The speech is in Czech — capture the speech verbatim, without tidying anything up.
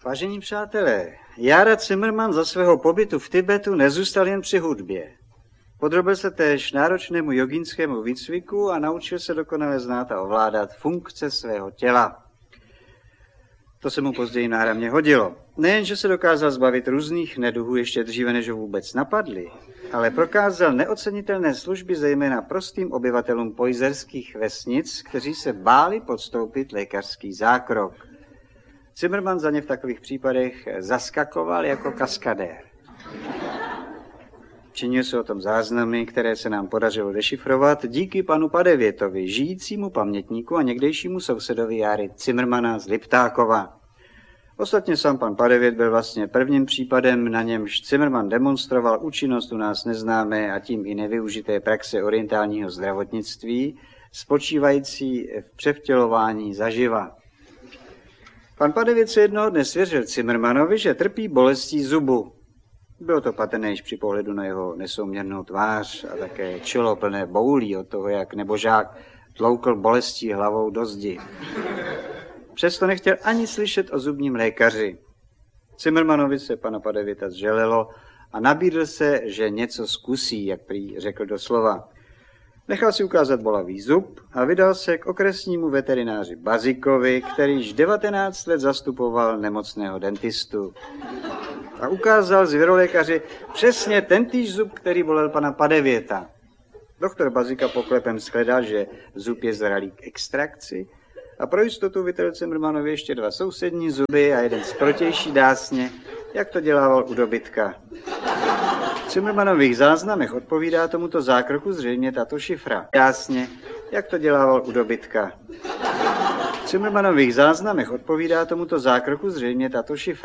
Vážení přátelé, Jára Cimrman za svého pobytu v Tibetu nezůstal jen při hudbě. Podrobil se též náročnému joginskému výcviku a naučil se dokonale znát a ovládat funkce svého těla. To se mu později náramně hodilo. Nejen, že se dokázal zbavit různých neduhů ještě dříve, než ho vůbec napadli, ale prokázal neocenitelné služby zejména prostým obyvatelům pojzerských vesnic, kteří se báli podstoupit lékařský zákrok. Cimrman za ně v takových případech zaskakoval jako kaskadér. Činil se o tom záznamy, které se nám podařilo dešifrovat díky panu Padevětovi, žijícímu pamětníku a někdejšímu sousedovi Járy Cimrmana z Liptákova. Ostatně sám pan Padevět byl vlastně prvním případem, na němž Cimrman demonstroval účinnost u nás neznámé a tím i nevyužité praxe orientálního zdravotnictví, spočívající v převtělování zaživa. Pan Padevět se jednoho dne svěřil Cimrmanovi, že trpí bolestí zubu. Bylo to patrné již při pohledu na jeho nesouměrnou tvář a také čelo plné boulí od toho, jak nebožák tloukl bolestí hlavou do zdi. Přesto nechtěl ani slyšet o zubním lékaři. Cimrmanovi se pana Padevěta zželelo a nabídl se, že něco zkusí, jak prý řekl doslova. Nechal si ukázat bolavý zub a vydal se k okresnímu veterináři Bazikovi, který již devatenáct let zastupoval nemocného dentistu. A ukázal zvěrolékaři přesně tentýž zub, který bolel pana Padevěta. Doktor Bazika poklepem shledal, že zub je zralý k extrakci a pro jistotu vytrhl Cimrmanovi ještě dva sousední zuby a jeden z protější dásně, jak to dělával u dobytka. V Cimrmanových záznamech odpovídá tomuto zákroku zřejmě tato šifra. Dásně, jak to dělával u dobytka. V Cimrmanových záznamech odpovídá tomuto zákroku zřejmě tato šifra.